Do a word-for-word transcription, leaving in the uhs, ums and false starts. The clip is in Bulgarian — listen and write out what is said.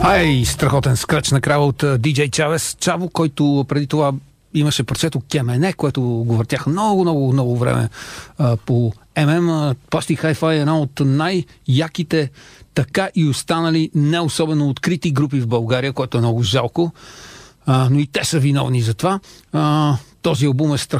Ай, страхотен скръч на крава от Ди Джей Чавес. Чаво, който преди това имаше парчето Кемене, което го въртяха много, много, много време а, по ем ем. Plastic Hi-Fi е една от най-яките така и останали не особено открити групи в България, което е много жалко. А, но и те са виновни за това. А, този албум е страхотен.